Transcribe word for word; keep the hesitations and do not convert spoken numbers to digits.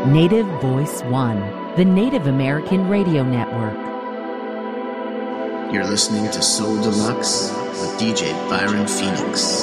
Native Voice One, the Native American Radio Network. You're listening to Soul Deluxe with D J Byron Phoenix.